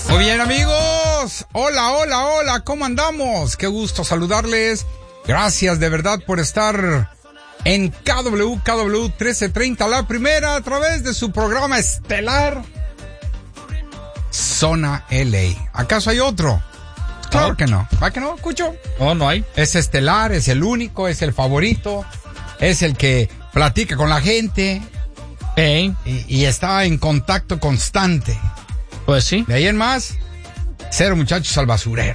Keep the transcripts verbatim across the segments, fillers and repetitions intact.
Muy bien, amigos. Hola, hola, hola. ¿Cómo andamos? Qué gusto saludarles. Gracias de verdad por estar en K W K W trece treinta, la primera, a través de su programa estelar Zona L A. ¿Acaso hay otro? Claro que no. ¿Va que no, Cucho? No, no hay. Es estelar, es el único, es el favorito, es el que platica con la gente. Hey. Y, y está en contacto constante. Pues sí. De ahí en más, cero muchachos al basurero.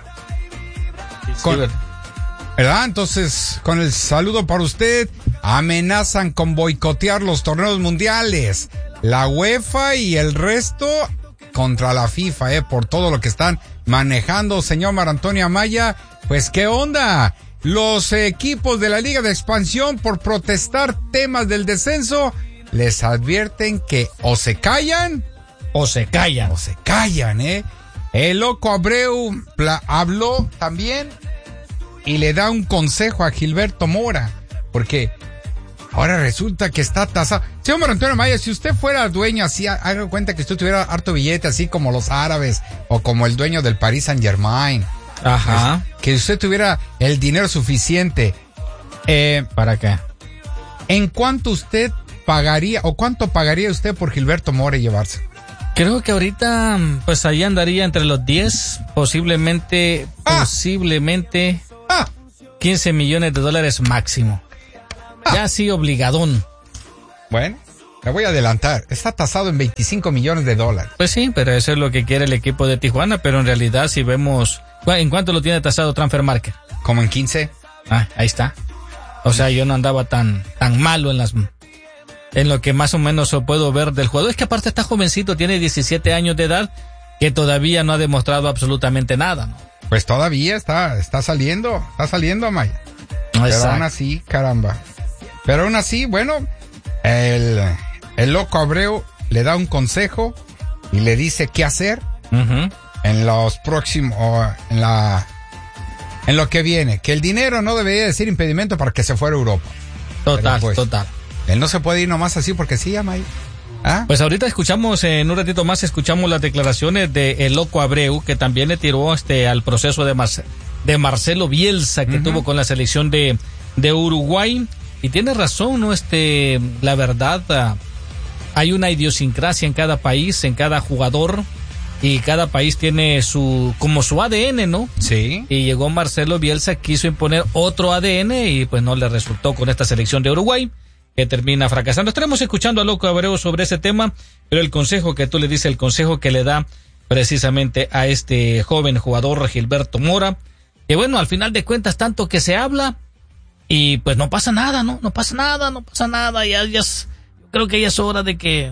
Sí, Con, ¿verdad? ¿Verdad? Entonces, con el saludo para usted, amenazan con boicotear los torneos mundiales. La UEFA y el resto contra la FIFA, eh, por todo lo que están manejando, señor Marantonio Amaya. Pues, ¿qué onda? Los equipos de la Liga de Expansión, por protestar temas del descenso, les advierten que o se callan o se callan. O se callan, ¿eh? El loco Abreu pla- habló también y le da un consejo a Gilberto Mora, porque ahora resulta que está tasado. Señor Marantonio Maya, si usted fuera dueño así, haga cuenta que usted tuviera harto billete, así como los árabes o como el dueño del Paris Saint Germain. Ajá. Es, que usted tuviera el dinero suficiente. Eh, ¿Para qué? ¿En cuánto usted pagaría o cuánto pagaría usted por Gilberto Mora llevarse? Creo que ahorita, pues ahí andaría entre los diez, posiblemente, ah. posiblemente ah. quince millones de dólares máximo. Ah. Ya sí, obligadón. Bueno, me voy a adelantar. Está tasado en veinticinco millones de dólares. Pues sí, pero eso es lo que quiere el equipo de Tijuana, pero en realidad si vemos, ¿en cuánto lo tiene tasado Transfer Market? Como en quince. Ah, ahí está. O sea, yo no andaba tan, tan malo en las... en lo que más o menos puedo ver del jugador. Es que aparte está jovencito, tiene diecisiete años de edad, que todavía no ha demostrado absolutamente nada, ¿no? Pues todavía está, está saliendo, está saliendo, Amaya. Exacto. Pero aún así, caramba. Pero aún así, bueno, el, el loco Abreu le da un consejo y le dice qué hacer uh-huh. en los próximos, en la, en lo que viene. Que el dinero no debería de ser impedimento para que se fuera a Europa. Total, pues, total. Él no se puede ir nomás así porque sí, Amaya. ¿Ah? Pues ahorita escuchamos, eh, en un ratito más, escuchamos las declaraciones de el loco Abreu, que también le tiró este al proceso de, Mar- de Marcelo Bielsa, que uh-huh. tuvo con la selección de, de Uruguay. Y tiene razón, ¿no? Este, la verdad, uh, hay una idiosincrasia en cada país, en cada jugador, y cada país tiene su, como su A D N, ¿no? Sí. Y llegó Marcelo Bielsa, quiso imponer otro A D N y pues no le resultó con esta selección de Uruguay, que termina fracasando. Estaremos escuchando a Loco Abreu sobre ese tema, pero el consejo que tú le dices, el consejo que le da precisamente a este joven jugador Gilberto Mora, que bueno, al final de cuentas, tanto que se habla y pues no pasa nada, ¿no? No pasa nada, no pasa nada, ya, ya es, creo que ya es hora de que,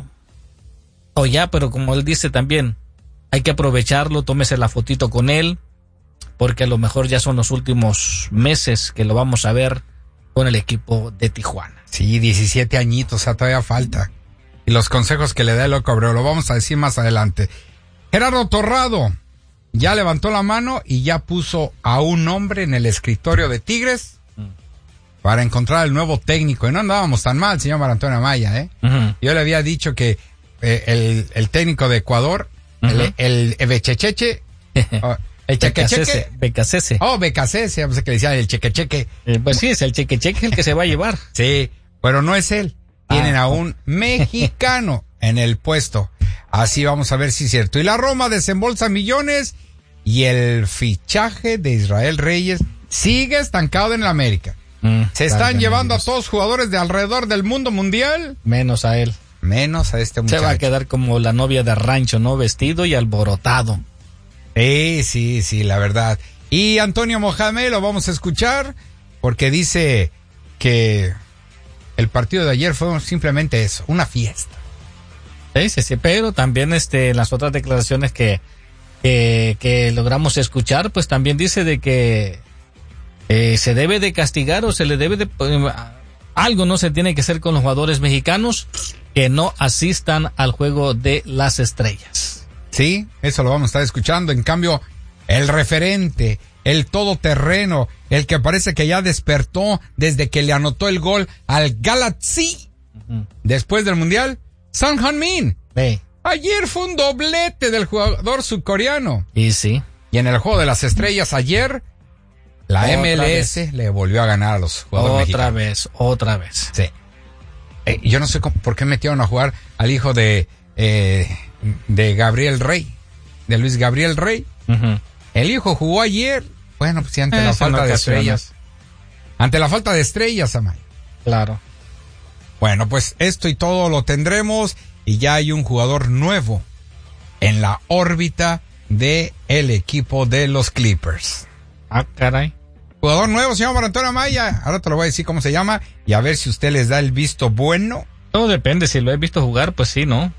o oh, ya, pero como él dice también, hay que aprovecharlo, tómese la fotito con él, porque a lo mejor ya son los últimos meses que lo vamos a ver con el equipo de Tijuana. Sí, diecisiete añitos, o sea, todavía falta. Y los consejos que le da el loco Abreu, lo vamos a decir más adelante. Gerardo Torrado ya levantó la mano y ya puso a un hombre en el escritorio de Tigres mm. para encontrar el nuevo técnico. Y no andábamos tan mal, señor Marantonio Amaya, ¿eh? Uh-huh. Yo le había dicho que eh, el, el técnico de Ecuador, uh-huh. el, el Evechecheche... oh, el chequecheque. Becasese. Oh, Becasese, pues que le decía el chequecheque. Eh, pues sí, es el chequecheque el que se va a llevar. Sí, pero no es él. Tienen ah. a un mexicano en el puesto. Así vamos a ver si es cierto. Y la Roma desembolsa millones y el fichaje de Israel Reyes sigue estancado en el América. Mm, se están llevando amigos. a todos los jugadores de alrededor del mundo mundial. Menos a él. Menos a este muchacho. Se va a quedar como la novia de rancho, ¿no? Vestido y alborotado. Sí, sí, sí, la verdad. Y Antonio Mohamed lo vamos a escuchar porque dice que el partido de ayer fue simplemente eso, una fiesta. Sí, sí, sí, pero también este, las otras declaraciones que, que, que logramos escuchar, pues también dice de que eh, se debe de castigar o se le debe de... Eh, algo no se tiene que hacer con los jugadores mexicanos que no asistan al juego de las estrellas. Sí, eso lo vamos a estar escuchando. En cambio, el referente, el todoterreno, el que parece que ya despertó desde que le anotó el gol al Galaxy uh-huh. después del Mundial, Son Heung-min. Sí. Ayer fue un doblete del jugador surcoreano. Y sí. Y en el juego de las estrellas ayer, la Otra M L S vez. le volvió a ganar a los jugadores Otra mexicanos. vez, otra vez. Sí. Eh, yo no sé cómo, por qué metieron a jugar al hijo de, eh, de Gabriel Rey, de Luis Gabriel Rey. Uh-huh. El hijo jugó ayer. Bueno, pues sí, ante Eh, la son falta de ocasiones. estrellas. Ante la falta de estrellas, Amay. Claro. Bueno, pues esto y todo lo tendremos y ya hay un jugador nuevo en la órbita de el equipo de los Clippers. Ah, caray. Jugador nuevo, señor Mario Antonio Amaya. Ahora te lo voy a decir cómo se llama y a ver si usted les da el visto bueno. Todo depende, si lo he visto jugar, pues sí, ¿no?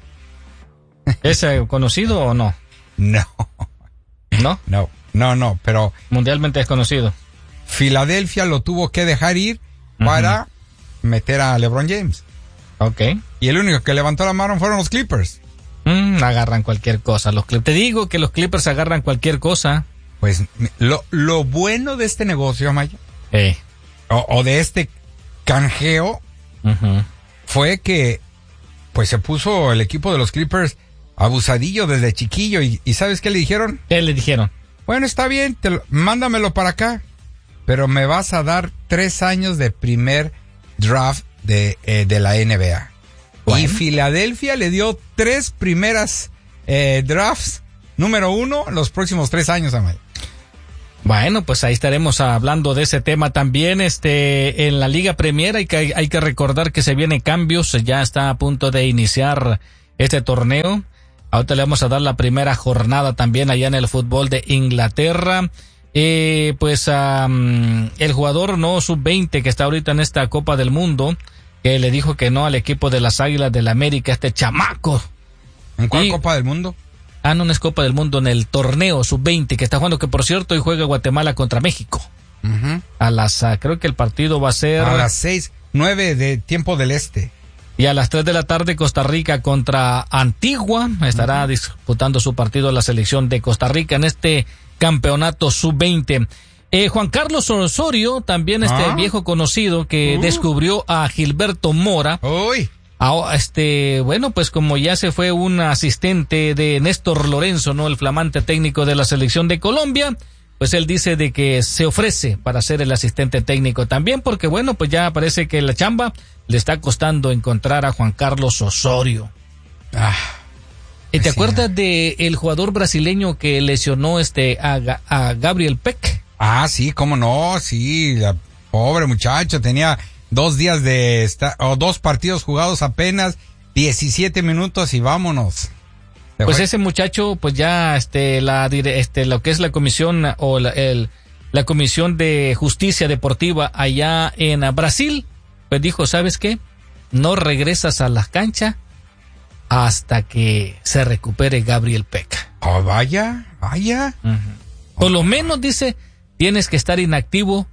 ¿Es eh, conocido o no? No, ¿No? no, no, no, pero Mundialmente es conocido. Filadelfia lo tuvo que dejar ir para meter a LeBron James. Ok. Y el único que levantó la mano fueron los Clippers. Mm, agarran cualquier cosa. Los Clippers. Te digo que los Clippers agarran cualquier cosa. Pues lo, lo bueno de este negocio, Amaya, Eh. o, o de este canjeo, Uh-huh. fue que pues se puso el equipo de los Clippers abusadillo desde chiquillo y, y ¿sabes qué le dijeron? ¿Qué le dijeron? Bueno, está bien, te lo- mándamelo para acá, pero me vas a dar tres años de primer draft de, eh, de la N B A. Bueno. Y Filadelfia le dio tres primeras eh, drafts, número uno, los próximos tres años, Amaya. Bueno, pues ahí estaremos hablando de ese tema también. Este, en la Liga Premier hay que, hay que recordar que se vienen cambios. Ya está a punto de iniciar este torneo. Ahorita le vamos a dar la primera jornada también allá en el fútbol de Inglaterra. Eh, pues um, el jugador no sub veinte que está ahorita en esta Copa del Mundo, que le dijo que no al equipo de las Águilas del América, este chamaco. ¿En cuál Y- Copa del Mundo? Ah, no, no es Copa del Mundo, en el torneo sub veinte que está jugando, que por cierto hoy juega Guatemala contra México. Ujú. A las, ah, creo que el partido va a ser... A las seis, nueve de tiempo del este. Y a las tres de la tarde Costa Rica contra Antigua. Estará uh-huh. disputando su partido la selección de Costa Rica en este campeonato sub veinte. Eh, Juan Carlos Osorio, también este ah. viejo conocido que uh. descubrió a Gilberto Mora. Uy. Ah, este, bueno, pues como ya se fue un asistente de Néstor Lorenzo, ¿no? El flamante técnico de la selección de Colombia, pues él dice de que se ofrece para ser el asistente técnico también, porque bueno, pues ya parece que la chamba le está costando encontrar a Juan Carlos Osorio. Ah, ¿Y te sí, acuerdas ah. de el jugador brasileño que lesionó este a, a Gabriel Peck? Ah, sí, cómo no, sí, la pobre muchacho tenía dos días de esta, o dos partidos jugados apenas, diecisiete minutos y vámonos. Pues fue? ese muchacho, pues ya este la este lo que es la comisión o la, el la comisión de justicia deportiva allá en Brasil, pues dijo, ¿sabes qué? No regresas a la cancha hasta que se recupere Gabriel Peck. Oh, vaya, vaya. Uh-huh. Por lo menos dice, tienes que estar inactivo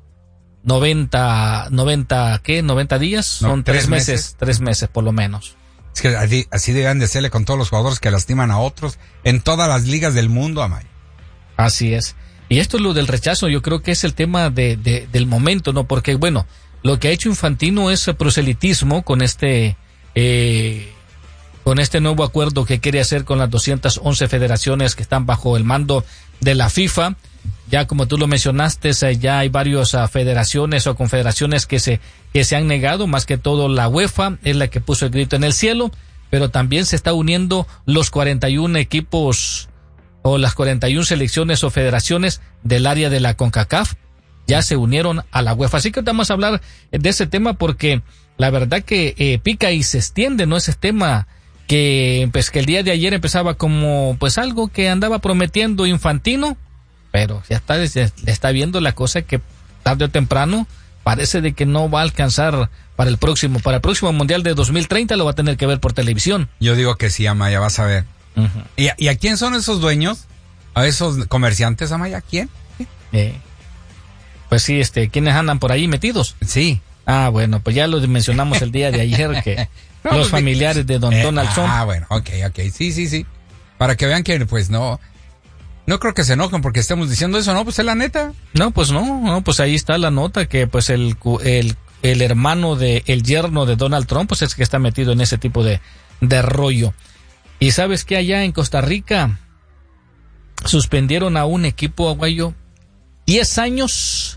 noventa, noventa, ¿qué? noventa días, No, son tres tres meses, meses. tres meses por lo menos. Es que así, así deben de serle con todos los jugadores que lastiman a otros en todas las ligas del mundo, Amay. Así es. Y esto es lo del rechazo, yo creo que es el tema de, de, del momento, ¿no? Porque, bueno, lo que ha hecho Infantino es proselitismo con este, eh, con este nuevo acuerdo que quiere hacer con las doscientas once federaciones que están bajo el mando de la FIFA. Ya como tú lo mencionaste, ya hay varias uh, federaciones o confederaciones que se, que se han negado, más que todo la UEFA es la que puso el grito en el cielo, pero también se está uniendo los cuarenta y uno equipos o las cuarenta y una selecciones o federaciones del área de la CONCACAF, ya se unieron a la UEFA. Así que vamos a hablar de ese tema porque la verdad que eh, pica y se extiende, ¿no? Ese tema que, pues, que el día de ayer empezaba como pues algo que andaba prometiendo Infantino, pero ya está, ya está viendo la cosa que tarde o temprano parece de que no va a alcanzar para el próximo, para el próximo Mundial de dos mil treinta lo va a tener que ver por televisión. Yo digo que sí, Amaya, vas a ver. Uh-huh. ¿Y, ¿Y a quién son esos dueños? ¿A esos comerciantes, Amaya? ¿A quién? Eh, pues sí, este, ¿quiénes andan por ahí metidos? Sí. Ah, bueno, pues ya lo mencionamos el día de ayer que No, los pues, familiares de don eh, Donald Trump. Ah, bueno, ok, ok, sí, sí, sí. Para que vean que, pues, no, no creo que se enojen porque estemos diciendo eso, ¿no? Pues es la neta. No, pues no, no, pues ahí está la nota que pues el el, el hermano de el yerno de Donald Trump pues es que está metido en ese tipo de, de rollo. Y sabes que allá en Costa Rica suspendieron a un equipo aguayo diez años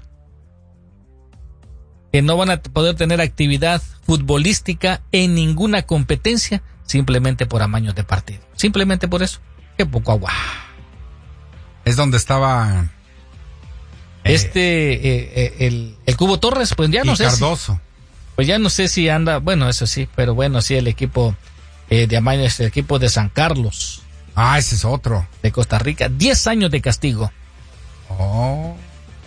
que no van a poder tener actividad futbolística en ninguna competencia simplemente por amaños de partido. Simplemente por eso. Qué poco agua. Es donde estaba eh, este eh, eh, el, el Cubo Torres, pues ya no y sé Cardoso. Si, pues ya no sé si anda, bueno, eso sí, pero bueno, sí, el equipo eh, de amaños, el equipo de San Carlos. Ah, ese es otro. De Costa Rica, diez años de castigo. Oh,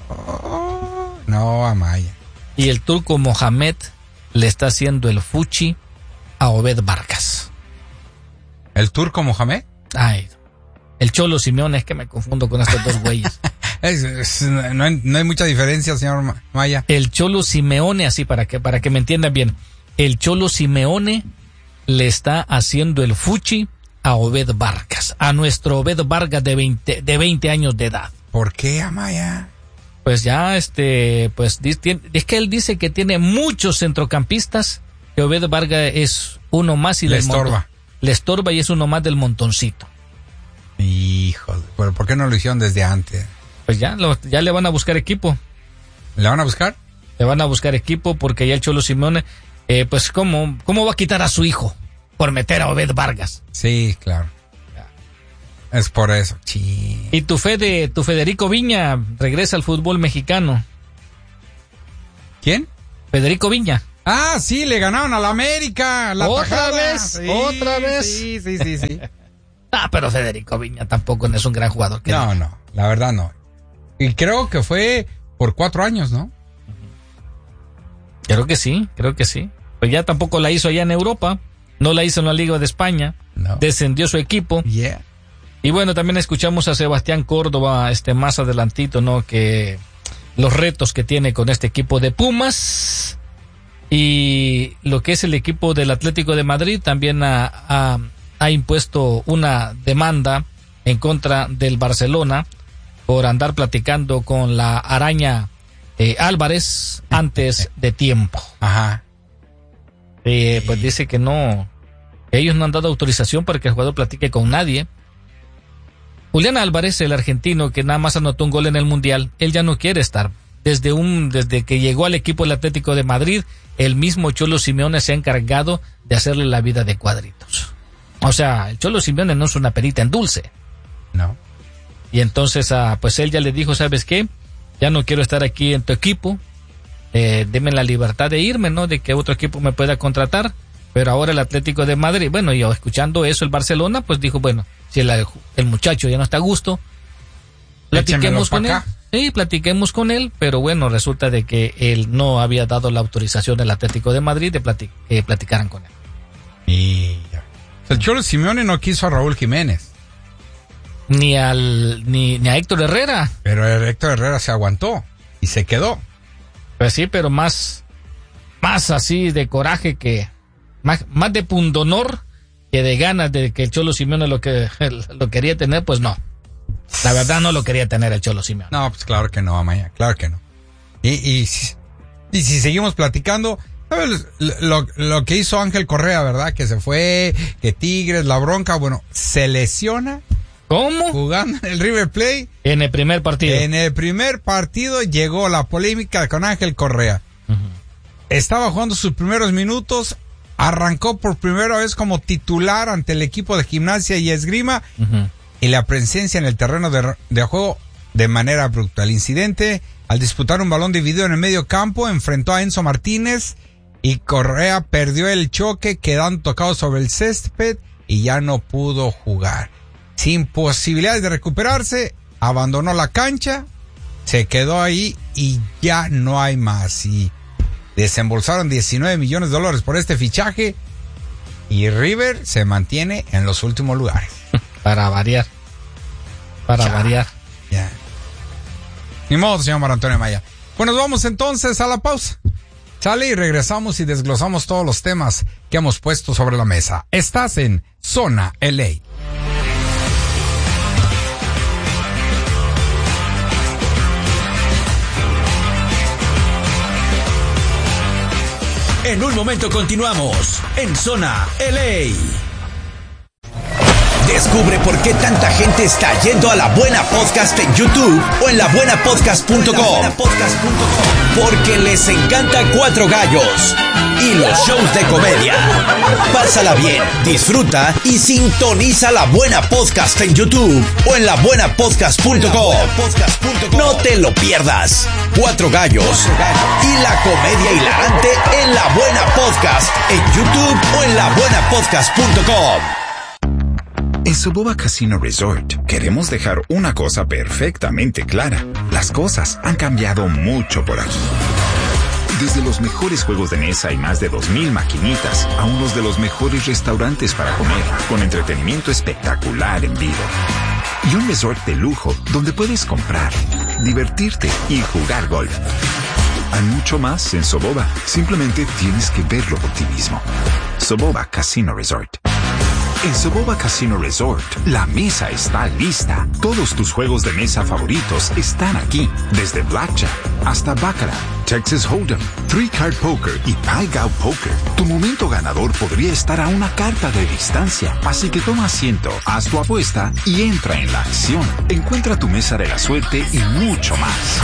oh no, Amaya. Y el turco Mohamed le está haciendo el fuchi a Obed Vargas. ¿El turco Mohamed? Ay, el Cholo Simeone, es que me confundo con estos dos güeyes. es, es, no, hay, no hay mucha diferencia, señor Maya. El Cholo Simeone, así para que, para que me entiendan bien. El Cholo Simeone le está haciendo el fuchi a Obed Vargas, a nuestro Obed Vargas de veinte, de veinte años de edad. ¿Por qué, Amaya? Pues ya, este, pues es que él dice que tiene muchos centrocampistas, que Obed Vargas es uno más y le del estorba. Montón, le estorba y es uno más del montoncito. Híjole, pero ¿por qué no lo hicieron desde antes? Pues ya, lo, ya le van a buscar equipo. ¿Le van a buscar? Le van a buscar equipo porque ya el Cholo Simeone, eh, pues ¿cómo, ¿cómo va a quitar a su hijo por meter a Obed Vargas? Sí, claro. Es por eso. Sí. Y tu fe de tu Federico Viña regresa al fútbol mexicano. ¿Quién? Federico Viña. Ah, sí, le ganaron a la América. La ¿Otra tajada. vez? Sí, ¿Otra vez? Sí, sí, sí, sí. Ah, pero Federico Viña tampoco es un gran jugador. No, diga. no, la verdad no. Y creo que fue por cuatro años, ¿no? Creo que sí, creo que sí. Pues ya tampoco la hizo allá en Europa. No la hizo en la Liga de España. No. Descendió su equipo. Yeah. Y bueno, también escuchamos a Sebastián Córdoba este más adelantito, ¿no? Que los retos que tiene con este equipo de Pumas y lo que es el equipo del Atlético de Madrid también ha, ha, ha impuesto una demanda en contra del Barcelona por andar platicando con la araña eh, Álvarez antes de tiempo. Ajá. Eh, pues dice que no, que ellos no han dado autorización para que el jugador platique con nadie. Julián Álvarez, el argentino que nada más anotó un gol en el Mundial, él ya no quiere estar. Desde un desde que llegó al equipo del Atlético de Madrid, el mismo Cholo Simeone se ha encargado de hacerle la vida de cuadritos. O sea, el Cholo Simeone no es una perita en dulce. No. Y entonces, ah, pues él ya le dijo, ¿sabes qué? Ya no quiero estar aquí en tu equipo. Eh, deme la libertad de irme, ¿no? De que otro equipo me pueda contratar. Pero ahora el Atlético de Madrid, bueno, y escuchando eso el Barcelona, pues dijo, bueno, si el, el muchacho ya no está a gusto, platiquemos con él. Sí, platiquemos con él, pero bueno, resulta de que él no había dado la autorización del Atlético de Madrid de platic que platicaran con él. Y el Cholo Simeone no quiso a Raúl Jiménez. Ni al ni, ni a Héctor Herrera. Pero el Héctor Herrera se aguantó y se quedó. Pues sí, pero más, más así de coraje que, más, más de pundonor que de ganas de que el Cholo Simeone lo que lo quería tener, pues no. La verdad no lo quería tener el Cholo Simeone. No, pues claro que no, Amaya, claro que no. Y, y, y si seguimos platicando, ¿sabes lo, lo que hizo Ángel Correa, verdad? Que se fue, que Tigres, la bronca, bueno, se lesiona. ¿Cómo? Jugando en el River Plate. En el primer partido. En el primer partido llegó la polémica con Ángel Correa. Uh-huh. Estaba jugando sus primeros minutos, arrancó por primera vez como titular ante el equipo de Gimnasia y Esgrima. Uh-huh. Y la presencia en el terreno de, de juego de manera brutal. Incidente, al disputar un balón dividido en el medio campo, enfrentó a Enzo Martínez y Correa perdió el choque, quedando tocado sobre el césped y ya no pudo jugar. Sin posibilidades de recuperarse, abandonó la cancha, se quedó ahí y ya no hay más. Y desembolsaron diecinueve millones de dólares por este fichaje y River se mantiene en los últimos lugares. Para variar. Para ya, variar. Ya. Ni modo, señor Mar Antonio Maya. Bueno, nos vamos entonces a la pausa. Sale y regresamos y desglosamos todos los temas que hemos puesto sobre la mesa. Estás en Zona L A. En un momento continuamos en Zona L A. Descubre por qué tanta gente está yendo a La Buena Podcast en YouTube o en la buena podcast punto com. Porque les encanta Cuatro Gallos y los shows de comedia. Pásala bien, disfruta y sintoniza La Buena Podcast en YouTube o en la buena podcast punto com. No te lo pierdas. Cuatro Gallos y la comedia hilarante en La Buena Podcast en YouTube o en la buena podcast punto com. En Soboba Casino Resort queremos dejar una cosa perfectamente clara. Las cosas han cambiado mucho por aquí. Desde los mejores juegos de mesa y más de dos mil maquinitas a unos de los mejores restaurantes para comer, con entretenimiento espectacular en vivo. Y un resort de lujo donde puedes comprar, divertirte y jugar golf. Hay mucho más en Soboba. Simplemente tienes que verlo por ti mismo. Soboba Casino Resort. En Soboba Casino Resort, la mesa está lista. Todos tus juegos de mesa favoritos están aquí. Desde Blackjack hasta Baccarat, Texas Hold'em, Three Card Poker y Pai Gow Poker. Tu momento ganador podría estar a una carta de distancia. Así que toma asiento, haz tu apuesta y entra en la acción. Encuentra tu mesa de la suerte y mucho más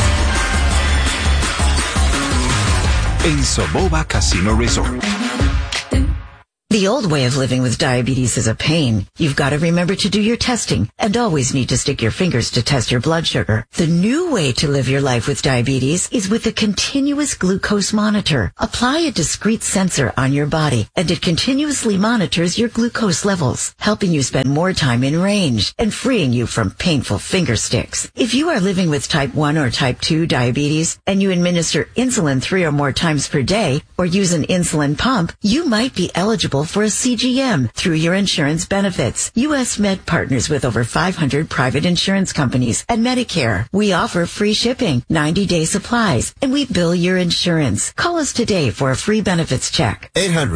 en Soboba Casino Resort. The old way of living with diabetes is a pain. You've got to remember to do your testing and always need to stick your fingers to test your blood sugar. The new way to live your life with diabetes is with a continuous glucose monitor. Apply a discrete sensor on your body and it continuously monitors your glucose levels, helping you spend more time in range and freeing you from painful finger sticks. If you are living with type one or type two diabetes and you administer insulin three or more times per day or use an insulin pump, you might be eligible for a C G M through your insurance benefits. U S Med partners with over five hundred private insurance companies and Medicare. We offer free shipping, ninety day supplies, and we bill your insurance. Call us today for a free benefits check. eight hundred